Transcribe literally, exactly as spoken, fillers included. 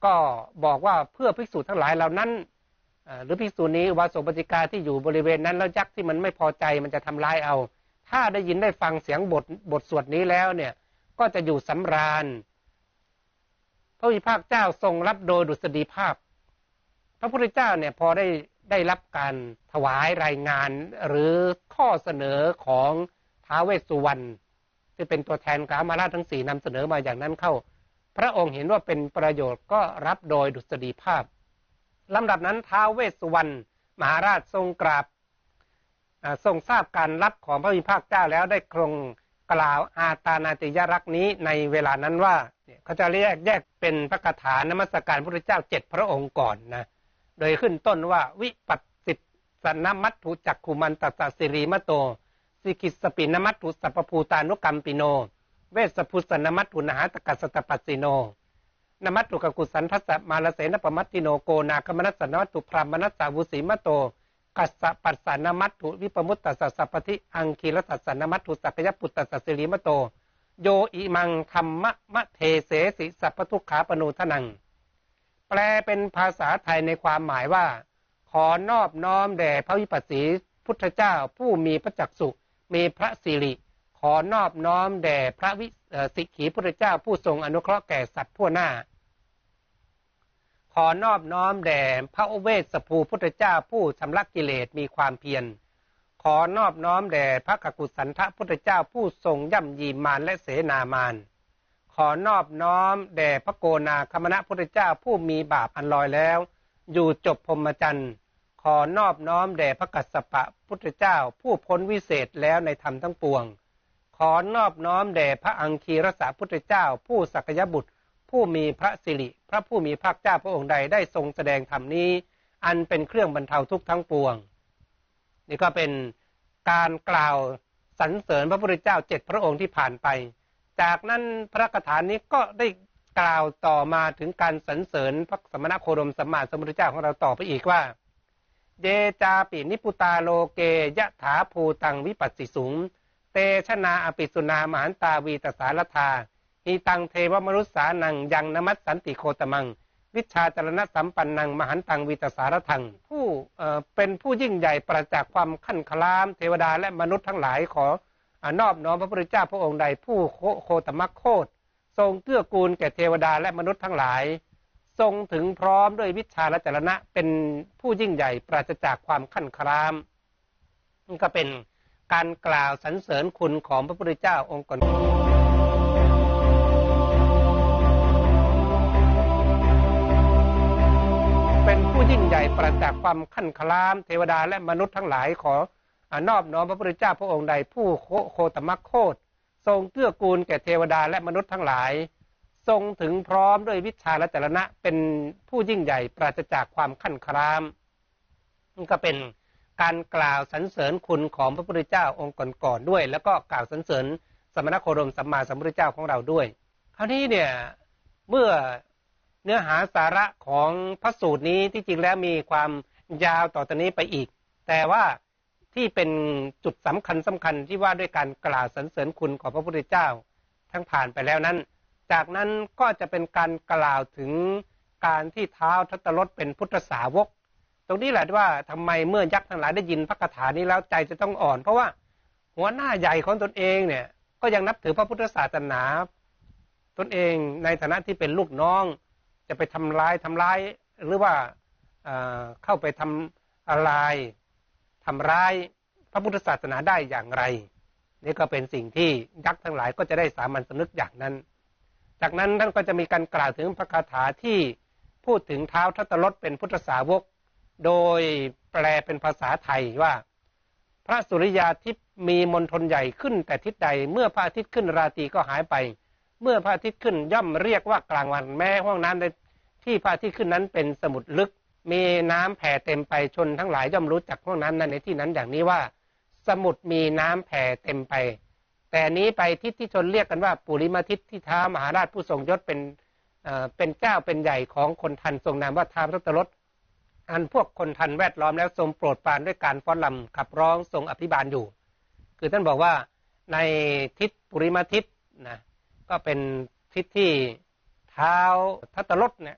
ก็บอกว่าเพื่อภิกษุทั้งหลายเหล่านั้นหรือภิกษุณีอุบาสกอุบาสิกาที่อยู่บริเวณนั้นแล้วยักษ์ที่มันไม่พอใจมันจะทำร้ายเอาถ้าได้ยินได้ฟังเสียงบทบทสวดนี้แล้วเนี่ยก็จะอยู่สำราญพระผู้มีพระภาคเจ้าทรงรับโดยดุษฎีภาพพระพุทธเจ้าเนี่ยพอได้ได้รับการถวายรายงานหรือข้อเสนอของท้าวเวสสุวรรณที่เป็นตัวแทนกามราชทั้งสี่นำเสนอมาอย่างนั้นเข้าพระองค์เห็นว่าเป็นประโยชน์ก็รับโดยดุษฎีภาพลำดับนั้นท้าวเวสสุวรรณมหาราชทรงกราบทรงทราบการรับของพระผู้มีพระภาคเจ้าแล้วได้ครงกล่าวอาตานาติยรักษ์นี้ในเวลานั้นว่าเขาจะเรียกแยกเป็นพระคาถานมัสการพระพุทธเจ้าเจ็ดพระองค์ก่อนนะโดยขึ้นต้นว่าวิปัสสิสนมัตถุจักขุมันตัสสะสิริมโตสิกิสปินมัตถุสัพพูตานุกัมปิโนเวสพุสนมัตถุนหาตกัสสตปัสสิโนนมัตถุกกุสันทัสสะมาลเสนปมัตติโนโกนาคมนัสสนมัตถุพรามนัสสาวุสีมโตกัสสะปัสสนมัตถุวิปมุตตัสสะสัพพทิอังคีรตัสสนมัตถุสักยปุตตัสสะสิริมโตโยอิมังธัมมะมะเทเสสิสัพพทุกขาปนูทนังแปลเป็นภาษาไทยในความหมายว่าขอนอบน้อมแด่พระวิปัสสีพุทธเจ้าผู้มีพระจักษุมีพระสิริขอนอบน้อมแด่พระวิสิกขีพุทธเจ้าผู้ทรงอนุเคราะห์แก่สัตว์ผู้หน้าขอนอบน้อมแด่พระเวสสภูพุทธเจ้าผู้ชำระกิเลสมีความเพียรขอนอบน้อมแด่พระกกุสันทะพุทธเจ้าผู้ทรงย่ำยีมารและเสนามารขอนอบน้อมแด่พระโกนาคมณะพุทธเจ้าผู้มีบาปอันลอยแล้วอยู่จบพรหมจรรย์ขอนอบน้อมแด่พระกัสสปะพุทธเจ้าผู้พ้นวิเศษแล้วในธรรมทั้งปวงขอนอบน้อมแด่พระอังคีรสะพุทธเจ้าผู้สักยบุตรผู้มีพระสิริพระผู้มีพระเจ้าพระองค์ใดได้ทรงแสดงธรรมนี้อันเป็นเครื่องบรรเทาทุกข์ทั้งปวงนี่ก็เป็นการกล่าวสรรเสริญพระพุทธเจ้าเจ็ดพระองค์ที่ผ่านไปจากนั้นพระคาถานี้ก็ได้กล่าวต่อมาถึงการสรรเสริญพระสมณโคดมสัมมาสัมพุทธเจ้าของเราต่อไปอีกว่าเยจาปินิพุตาโลเกยะถาภูตังวิปัสสิสุงเตชนาอภิสุนามหันตาวีตสารธาหิตังเทวมนุษสานังยังนมัสสันติโคตมังวิชาจรณะสัมปันนังมหันตังวีตสารทังผู้เอ่อเป็นผู้ยิ่งใหญ่ประจักษ์ความขั้นคลามเทวดาและมนุษย์ทั้งหลายขอนอบน้อมพระพุทธเจ้าพระองค์ใดผู้โคตมโคตทรงเกื้อกูลแก่เทวดาและมนุษย์ทั้งหลายทรงถึงพร้อมด้วยวิชาและจรณะเป็นผู้ยิ่งใหญ่ปราศจากความขั้นคลามนี่ก็เป็นการกล่าวสรรเสริญคุณของพระพุทธเจ้าองค์ก่อนเป็นผู้ยิ่งใหญ่ปราศจากความขั้นคลามเทวดาและมนุษย์ทั้งหลายขอนอบน้อมพระพุทธเจ้าพระองค์ใดผู้โคตมโคตทรงเกื้อกูลแก่เทวดาและมนุษย์ทั้งหลายทรงถึงพร้อมด้วยวิชาและจรณะเป็นผู้ยิ่งใหญ่ปราศจากความขั้นคลามนี่ก็เป็นการกล่าวสรรเสริญคุณของพระพุทธเจ้าองค์ก่อนๆด้วยแล้วก็กล่าวสรรเสริญสมณโคดมสัมมาสัมพุทธเจ้าของเราด้วยคราวนี้เนี่ยเมื่อเนื้อหาสาระของพระสูตรนี้ที่จริงแล้วมีความยาวต่อจากนี้ไปอีกแต่ว่าที่เป็นจุดสำคัญสำคัญที่ว่าด้วยการกล่าวสรรเสริญคุณของพระพุทธเจ้าทั้งผ่านไปแล้วนั้นจากนั้นก็จะเป็นการกล่าวถึงการที่ท้าวทัตตรสเป็นพุทธสาวกตรงนี้แหละว่าทำไมเมื่อยักษ์ทั้งหลายได้ยินพระคาถานี้แล้วใจจะต้องอ่อนเพราะว่าหัวหน้าใหญ่ของตนเองเนี่ยก็ยังนับถือพระพุทธศาสนาตนเองในฐานะที่เป็นลูกน้องจะไปทำร้ายทำร้ายหรือว่าเอ่อเข้าไปทำอะไรทำร้ายพระพุทธศาสนาได้อย่างไรนี่ก็เป็นสิ่งที่ยักษ์ทั้งหลายก็จะได้สามัญสำนึกอย่างนั้นจากนั้นท่านก็จะมีการกล่าวถึงพระคาถาที่พูดถึงท้าวทัตตรสเป็นพุทธสาวกโดยแปลเป็นภาษาไทยว่าพระสุริยาทิพย์มีมณฑลใหญ่ขึ้นแต่ทิศใดเมื่อพระอาทิตย์ขึ้นราตรีก็หายไปเมื่อพระอาทิตย์ขึ้นย่อมเรียกว่ากลางวันแม้ห้องน้ำที่พระอาทิตย์ขึ้นนั้นเป็นสมุทรลึกมีน้ำแผ่เต็มไปชนทั้งหลายย่อมรู้จักห้องน้ำนั้นในที่นั้นอย่างนี้ว่าสมุทรมีน้ำแผ่เต็มไปแต่นี้ไปทิศที่ชนเรียกกันว่าปุริมาทิศที่ท้าวมหาราชผู้ทรงยศเป็นเอ่อเป็นเจ้าเป็นใหญ่ของคนทันทรงนามว่าท้าวทัตตรสอันพวกคนทันแวดล้อมแล้วทรงโปรดปรานด้วยการฟ้อนรำขับร้องทรงอภิบาลอยู่คือท่านบอกว่าในทิศปุริมาทิศนะก็เป็นทิศที่ท้าวทัตตรสเนี่ย